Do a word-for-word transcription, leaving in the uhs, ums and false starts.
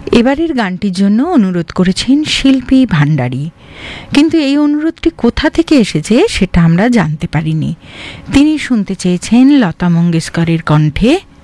এবারের গানটির জন্য অনুরোধ করেছেন শিল্পী ভান্ডারী, কিন্তু এই অনুরোধটি কোথা থেকে এসেছে সেটা আমরা জানতে পারিনি। তিনি শুনতে চেয়েছেন লতা মঙ্গেশকরের কণ্ঠে